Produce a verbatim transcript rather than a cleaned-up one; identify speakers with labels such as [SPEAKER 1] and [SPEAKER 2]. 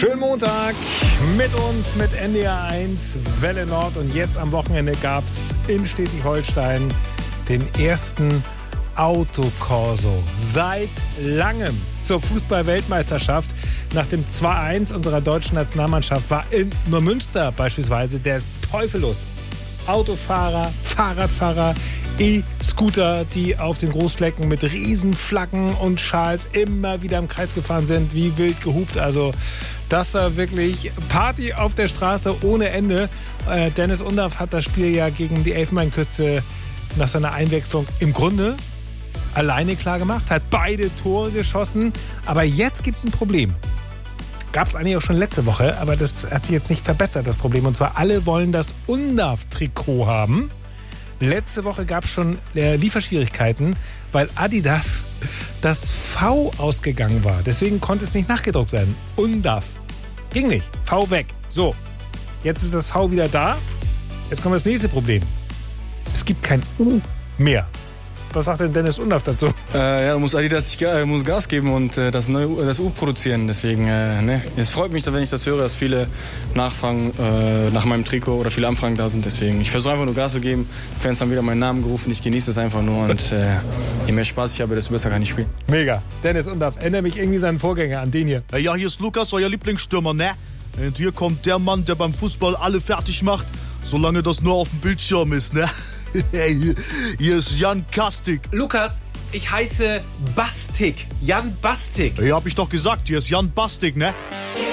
[SPEAKER 1] Schönen Montag mit uns, mit N D R eins, Welle Nord. Und jetzt am Wochenende gab es in Schleswig-Holstein den ersten Autokorso seit langem zur Fußball-Weltmeisterschaft. Nach dem zwei eins unserer deutschen Nationalmannschaft war in Neumünster beispielsweise der Teufel los. Autofahrer, Fahrradfahrer, E-Scooter, die auf den Großflecken mit Riesenflaggen und Schals immer wieder im Kreis gefahren sind, wie wild gehupt. Also das war wirklich Party auf der Straße ohne Ende. Äh, Dennis Undaff hat das Spiel ja gegen die Elfenbeinküste nach seiner Einwechslung im Grunde alleine klar gemacht, hat beide Tore geschossen. Aber jetzt gibt es ein Problem. Gab es eigentlich auch schon letzte Woche, aber das hat sich jetzt nicht verbessert, das Problem. Und zwar alle wollen das Undaff-Trikot haben. Letzte Woche gab es schon äh, Lieferschwierigkeiten, weil Adidas das V ausgegangen war. Deswegen konnte es nicht nachgedruckt werden. Undaff. Ging nicht. V weg. So, jetzt ist das V wieder da. Jetzt kommt das nächste Problem. Es gibt kein U mehr. Was sagt denn Dennis Undaff dazu?
[SPEAKER 2] Äh, ja, muss Adidas äh, muss Gas geben und äh, das, neue, das U produzieren. Deswegen, äh, ne. Es freut mich, wenn ich das höre, dass viele nachfragen äh, nach meinem Trikot oder viele Anfragen da sind. Deswegen, ich versuche einfach nur Gas zu geben. Fans haben wieder meinen Namen gerufen. Ich genieße es einfach nur. Und äh, je mehr Spaß ich habe, desto besser kann ich spielen.
[SPEAKER 1] Mega. Dennis Undaff, erinnere mich irgendwie seinen Vorgänger an den hier.
[SPEAKER 3] Ja, hier ist Lukas, euer Lieblingsstürmer, ne? Und hier kommt der Mann, der beim Fußball alle fertig macht, solange das nur auf dem Bildschirm ist, ne? Hey, hier ist Jan Kastik.
[SPEAKER 4] Lukas, ich heiße Bastik. Jan Bastik.
[SPEAKER 3] Ja, hab ich doch gesagt, hier ist Jan Bastik, ne?